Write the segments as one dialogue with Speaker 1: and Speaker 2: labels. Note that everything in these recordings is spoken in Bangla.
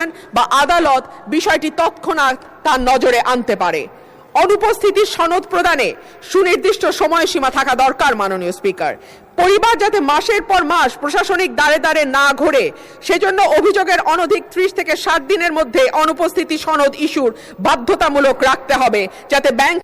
Speaker 1: বা আদালত বিষয়টি তৎক্ষণাৎ তার নজরে আনতে পারে। অনুপস্থিতির সনদ প্রদানে সুনির্দিষ্ট সময়সীমা থাকা দরকার মাননীয় স্পিকার। পরিবার যাতে মাসের পর মাস প্রশাসনিক দ্বারে দ্বারে না ঘোরে সেজন্য অভিযোগের অনধিক 30 থেকে 60 দিনের মধ্যে অনুপস্থিতি সনদ ইস্যুর বাধ্যতামূলক রাখতে হবে, যাতে ব্যাংক।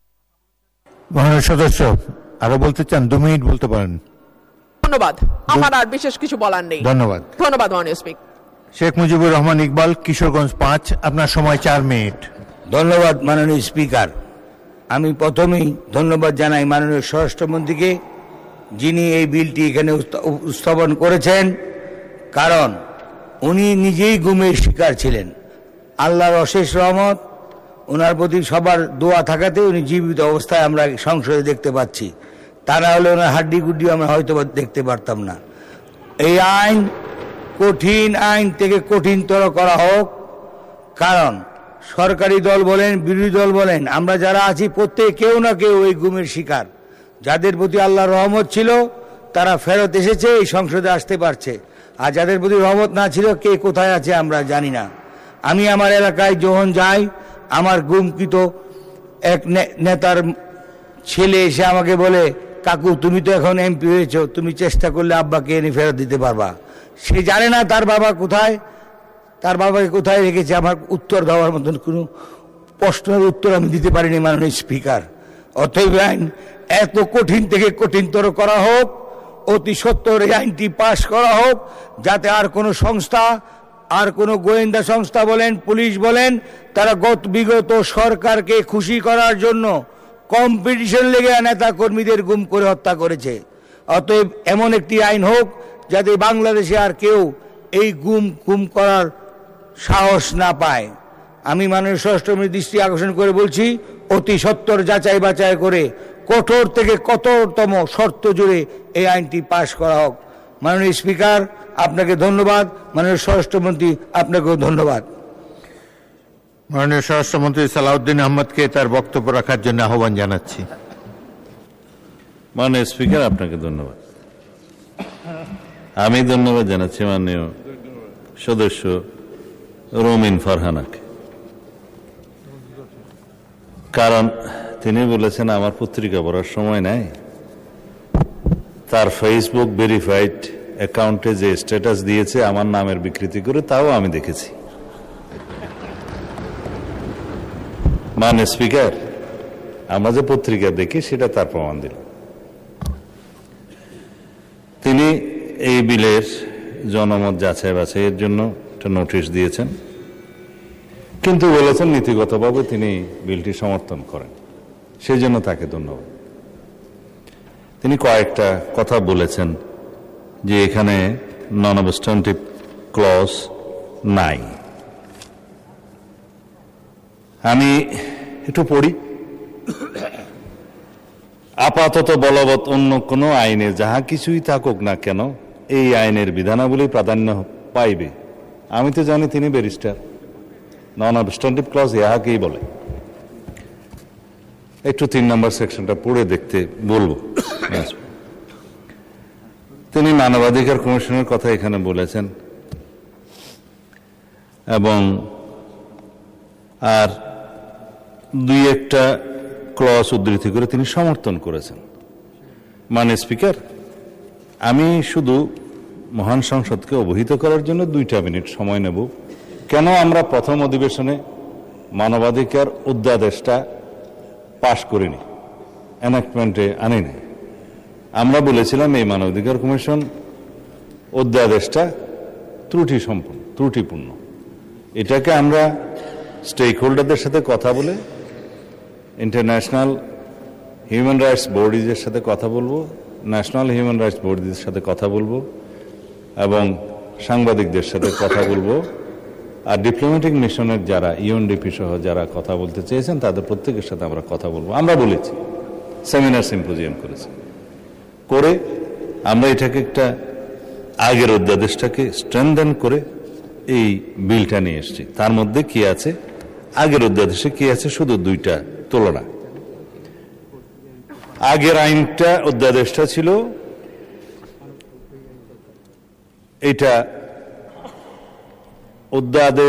Speaker 2: মহামান্য সদস্য আরো বলতে চান? 2 মিনিট বলতে পারেন।
Speaker 1: ধন্যবাদ, আমার আর বিশেষ কিছু বলার নেই।
Speaker 2: ধন্যবাদ।
Speaker 1: ধন্যবাদ মাননীয় স্পিকার।
Speaker 2: শেখ মুজিবুর রহমান ইকবাল, কিশোরগঞ্জ 5, আপনার সময় 4 মিনিট।
Speaker 3: ধন্যবাদ মাননীয় স্পিকার। আমি প্রথমেই ধন্যবাদ জানাই মাননীয় স্বরাষ্ট্রমন্ত্রীকে, যিনি এই বিলটি এখানে উপস্থাপন করেছেন, কারণ উনি নিজেই গুমের শিকার ছিলেন। আল্লাহর অশেষ রহমত ওনার প্রতি সবার দোয়া থাকাতে উনি জীবিত অবস্থায় আমরা সংসদে দেখতে পাচ্ছি। তা না হলে ওনার হাড্ডি গুড্ডি আমরা হয়তো দেখতে পারতাম না। এই আইন কঠিন আইন থেকে কঠিনতর করা হোক, কারণ সরকারি দল বলেন বিরোধী দল বলেন আমরা যারা আছি প্রত্যেকে কেউ না কেউ এই গুমের শিকার। যাদের প্রতি আল্লাহর রহমত ছিল তারা ফেরত এসেছে, এই সংসদে আসতে পারছে, আর যাদের প্রতি রহমত না ছিল কে কোথায় আছে আমরা জানি না। আমি আমার এলাকায় যখন যাই, আমার গুমকৃত এক নেতার ছেলে এসে আমাকে বলে, কাকু তুমি তো এখন এমপি হয়েছো, তুমি চেষ্টা করলে আব্বাকে এনে ফেরত দিতে পারবা। সে জানে না তার বাবা কোথায়, তার বাবাকে কোথায় রেখেছে। আমার উত্তর দেওয়ার মতন কোনো প্রশ্নের উত্তর আমি দিতে পারিনি মাননীয় স্পিকার। অতএব আইন এত কঠিন থেকে কঠিনতর করা হোক, অতি সত্বর এই আইনটি পাশ করা হোক, যাতে আর কোনো সংস্থা, আর কোনো গোয়েন্দা সংস্থা বলেন পুলিশ বলেন, তারা বিগত সরকারকে খুশি করার জন্য কম্পিটিশন লেগে নেতা কর্মীদের গুম করে হত্যা করেছে। অতএব এমন একটি আইন হোক যাতে বাংলাদেশে আর কেউ এই গুম করার সাহস না পায়। আমি মাননীয় স্বরাষ্ট্রমন্ত্রীর দৃষ্টি আকর্ষণ করে বলছি, অতি সত্বর যাচাই বাছাই করে কঠোর থেকে কঠোরতম শর্ত জুড়ে এই আইনটি পাশ করা হোক। মাননীয় স্পিকার আপনাকে ধন্যবাদ, মাননীয় স্বরাষ্ট্রমন্ত্রী আপনাকেও ধন্যবাদ।
Speaker 2: মাননীয় স্বরাষ্ট্রমন্ত্রী সালাউদ্দিন আহমদকে তার বক্তব্য রাখার জন্য আহ্বান জানাচ্ছি।
Speaker 4: মাননীয় স্পিকার আপনাকে ধন্যবাদ। আমি ধন্যবাদ জানাচ্ছি মাননীয় সদস্য রোমিন ফারহানাকে, কারণ তিনি বলেছেন আমার পত্রিকা পড়ার সময় নাই। তার ফেসবুক ভেরিফাইড অ্যাকাউন্টে যে স্ট্যাটাস দিয়েছে আমার নামের বিকৃতি করে, তাও আমি দেখেছি। মাননীয় স্পিকার, আমরা যে পত্রিকা দেখি সেটা তার প্রমাণ দিল। তিনি এই বিলের জনমত যাচাই বাছাইয়ের জন্য একটা নোটিশ দিয়েছেন, কিন্তু বলেছেন নীতিগতভাবে তিনি বিলটি সমর্থন করেন, সেই জন্য তাকে ধন্যবাদ। তিনি কয়েকটা কথা বলেছেন যে এখানে নন অবস্ট্যান্টিভ ক্লজ নাই। আমি একটু পড়ি। আপাতত বলবৎ অন্য কোনো আইনে যাহা কিছুই থাকুক না কেন, এই আইনের বিধানাবলী প্রাধান্য পাইবে। আমি তো জানি তিনি ব্যারিস্টার, নন অবস্ট্যান্টিভ ক্লজ ইহাকেই বলে। একটু 3 নম্বর সেকশনটা পড়ে দেখতে বলবো। তিনি মানবাধিকার কমিশনের কথা এখানে বলেছেন, এবং আর 2-1টা ক্লজ উদ্ধৃতি করে তিনি সমর্থন করেছেন। মাননীয় স্পিকার, আমি শুধু মহান সংসদকে অবহিত করার জন্য 2টা মিনিট সময় নেব। কেন আমরা প্রথম অধিবেশনে মানবাধিকার অধ্যাদেশটা পাশ করিনি, এনাক্টমেন্টে আনিনি? আমরা বলেছিলাম এই মানবাধিকার কমিশন অধ্যাদেশটা ত্রুটিপূর্ণ। এটাকে আমরা স্টেক হোল্ডারদের সাথে কথা বলে, ইন্টারন্যাশনাল হিউম্যান রাইটস বডিজের সাথে কথা বলবো, ন্যাশনাল হিউম্যান রাইটস বডিজের সাথে কথা বলবো, এবং সাংবাদিকদের সাথে কথা বলবো, আর ডিপ্লোম্যাটিক মিশনের যারা ইউএনডিপি সহ যারা কথা বলতে চেয়েছেন তাদের প্রত্যেকের সাথে আমরা কথা বলবো। আমরা বলেছি, সেমিনার সিম্পোজিয়াম করেছি, করে আমরা এটাকে একটা আগের অধ্যাদেশটাকে স্ট্রেনথেন করে এই বিলটা নিয়ে এসেছি। তার মধ্যে কি আছে, আগের অধ্যাদেশে কি আছে, শুধু 2টা তুলনা। আগের আইনটা অধ্যাদেশটা ছিল এটা অধ্যাদেশ